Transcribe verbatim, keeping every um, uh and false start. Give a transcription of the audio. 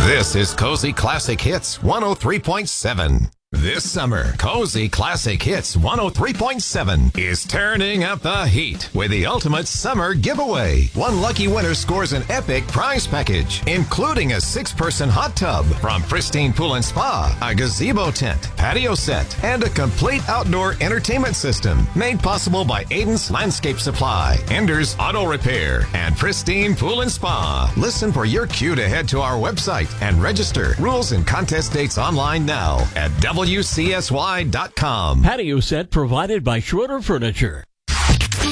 This is Cozy Classic Hits one oh three point seven. This summer, Cozy Classic Hits one oh three point seven is turning up the heat with the ultimate summer giveaway. One lucky winner scores an epic prize package, including a six-person hot tub from Pristine Pool and Spa, a gazebo tent, patio set, and a complete outdoor entertainment system made possible by Aiden's Landscape Supply, Ender's Auto Repair, and Pristine Pool and Spa. Listen for your cue to head to our website and register. Rules and contest dates online now at W C S Y dot com. Patio set provided by Schroeder Furniture.